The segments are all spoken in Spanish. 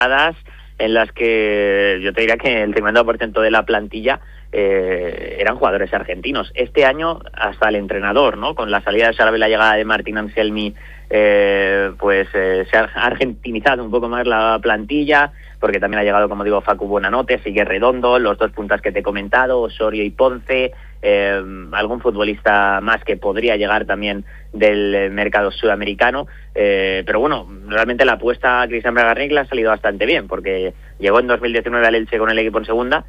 en las que yo te diría que el 50% de la plantilla eran jugadores argentinos. Este año hasta el entrenador, ¿no? Con la salida de Sarabia y la llegada de Martín Anselmi, se ha argentinizado un poco más la plantilla, porque también ha llegado, como digo, Facu Buonanotte, sigue Redondo, los dos puntas que te he comentado, Osorio y Ponce, algún futbolista más que podría llegar también del mercado sudamericano, pero bueno, realmente la apuesta a Cristian Bragarnik le ha salido bastante bien, porque llegó en 2019 al Elche con el equipo en segunda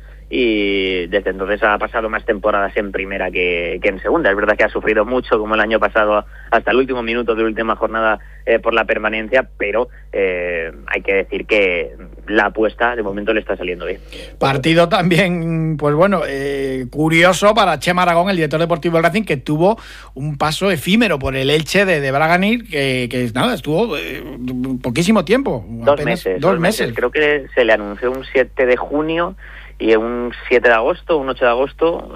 y desde entonces ha pasado más temporadas en primera que en segunda. Es verdad que ha sufrido mucho, como el año pasado, hasta el último minuto de última jornada por la permanencia, pero hay que decir que la apuesta de momento le está saliendo bien. Partido también, pues bueno, curioso para Chema Aragón, el director deportivo del Racing, que tuvo un paso efímero por el Elche de Bragarnik, que nada, estuvo poquísimo tiempo. Dos meses. Creo que se le anunció un 7 de junio y un 7 de agosto, un 8 de agosto,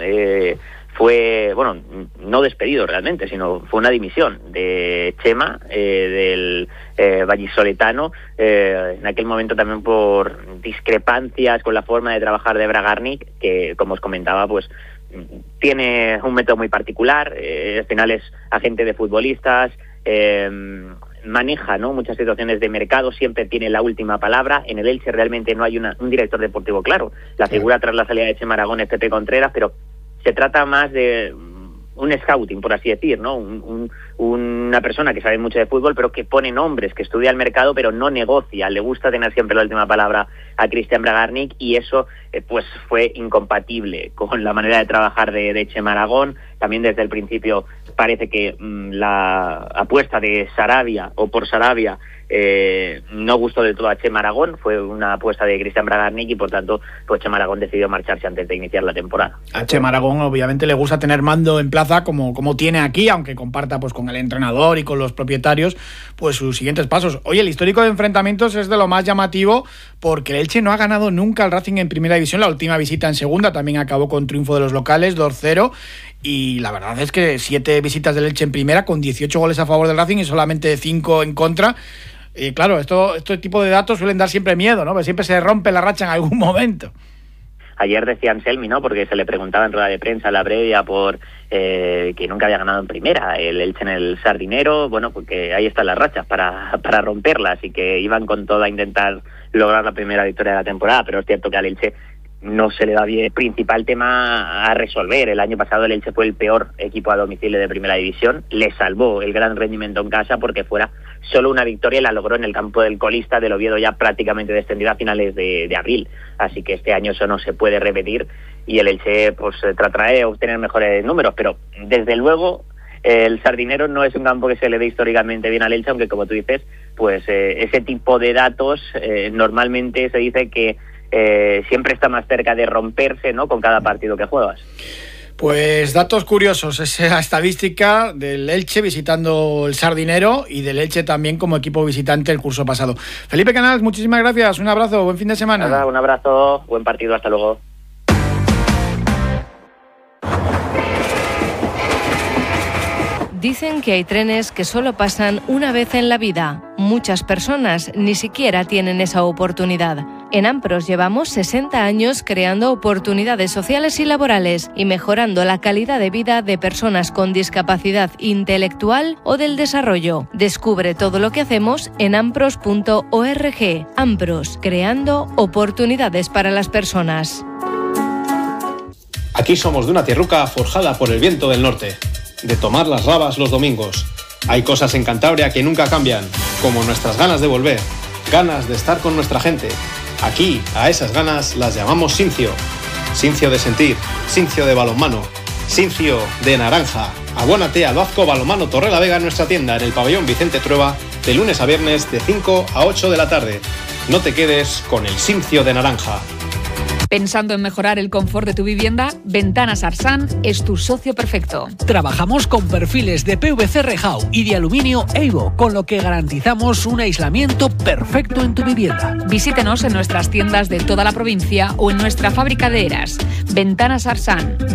fue, bueno, no despedido realmente, sino fue una dimisión de Chema, del vallisoletano, en aquel momento también por discrepancias con la forma de trabajar de Bragarnik, que, como os comentaba, pues tiene un método muy particular, al final es agente de futbolistas, maneja, ¿no?, muchas situaciones de mercado, siempre tiene la última palabra. En el Elche realmente no hay un director deportivo claro. La figura tras la salida de Chema Aragón es Pepe Contreras, pero se trata más de un scouting, por así decir, ¿no? Una persona que sabe mucho de fútbol, pero que pone nombres, que estudia el mercado, pero no negocia. Le gusta tener siempre la última palabra a Cristian Bragarnik, y eso pues fue incompatible con la manera de trabajar de Chema Aragón. También desde el principio parece que la apuesta de Sarabia, o por Sarabia, no gustó del todo a Chema Aragón. Fue una apuesta de Cristian Bragarnik y por tanto pues Chema Aragón decidió marcharse antes de iniciar la temporada. A Chema Aragón obviamente le gusta tener mando en plaza como tiene aquí, aunque comparta pues con el entrenador y con los propietarios pues sus siguientes pasos. Oye, el histórico de enfrentamientos es de lo más llamativo, porque el Elche no ha ganado nunca al Racing en primera división. La última visita en segunda también acabó con triunfo de los locales, 2-0, y la verdad es que 7 visitas del Elche en primera, con 18 goles a favor del Racing y solamente 5 en contra. Y claro, este tipo de datos suelen dar siempre miedo, ¿no? Porque siempre se rompe la racha en algún momento. Ayer decía Anselmi, ¿no?, porque se le preguntaba en rueda de prensa, la previa, por que nunca había ganado en primera el Elche en el Sardinero. Bueno, porque ahí están las rachas para romperlas, y que iban con todo a intentar lograr la primera victoria de la temporada, pero es cierto que al Elche no se le da bien. Principal tema a resolver: el año pasado el Elche fue el peor equipo a domicilio de primera división. Le salvó el gran rendimiento en casa, porque fuera solo una victoria, y la logró en el campo del colista del Oviedo, ya prácticamente descendido a finales de abril. Así que este año eso no se puede repetir, y el Elche pues tratará de obtener mejores números, pero desde luego el Sardinero no es un campo que se le dé históricamente bien al Elche, aunque, como tú dices, pues ese tipo de datos normalmente se dice que siempre está más cerca de romperse, ¿no?, con cada partido que juegas. Pues datos curiosos, esa estadística del Elche visitando el Sardinero, y del Elche también como equipo visitante el curso pasado. Felipe Canals, muchísimas gracias, un abrazo, buen fin de semana. Nada, un abrazo, buen partido, hasta luego. Dicen que hay trenes que solo pasan una vez en la vida. Muchas personas ni siquiera tienen esa oportunidad. En Ampros llevamos 60 años creando oportunidades sociales y laborales y mejorando la calidad de vida de personas con discapacidad intelectual o del desarrollo. Descubre todo lo que hacemos en ampros.org. Ampros, creando oportunidades para las personas. Aquí somos de una tierruca forjada por el viento del norte, de tomar las rabas los domingos. Hay cosas en Cantabria que nunca cambian, como nuestras ganas de volver, ganas de estar con nuestra gente. Aquí, a esas ganas las llamamos Sincio. Sincio de sentir, Sincio de balonmano, Sincio de naranja. Abónate al Vasco Balonmano Torrelavega en nuestra tienda en el pabellón Vicente Trueba, de lunes a viernes de 5 a 8 de la tarde. No te quedes con el Sincio de naranja. ¿Pensando en mejorar el confort de tu vivienda? Ventanas Arsan es tu socio perfecto. Trabajamos con perfiles de PVC Rejau y de aluminio Eivo, con lo que garantizamos un aislamiento perfecto en tu vivienda. Visítenos en nuestras tiendas de toda la provincia o en nuestra fábrica de Eras. Ventanas Arsan.